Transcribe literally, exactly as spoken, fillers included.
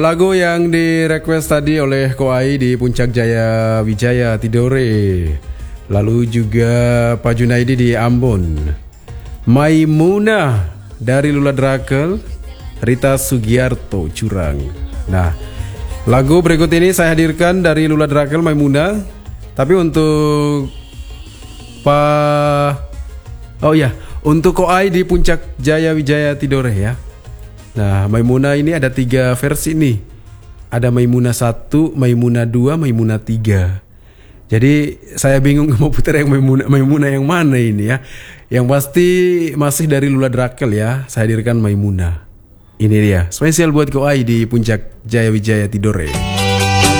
Lagu yang di request tadi oleh Koai di Puncak Jaya Wijaya Tidore. Lalu juga Pak Junaidi di Ambon. Maimunah dari Lula Drakel, Rita Sugiarto Curang. Nah, lagu berikut ini saya hadirkan dari Lula Drakel, Maimunah. Tapi untuk Pak Oh ya, untuk Koai di Puncak Jaya Wijaya Tidore ya. Nah, Maimunah ini ada tiga versi nih. Ada Maimunah satu, Maimunah dua, Maimunah tiga. Jadi saya bingung mau putar yang Maimunah, Maimunah yang mana ini ya. Yang pasti masih dari Lula Drakel ya. Saya hadirkan Maimunah. Ini dia, spesial buat Koai di Puncak Jaya Wijaya Tidore.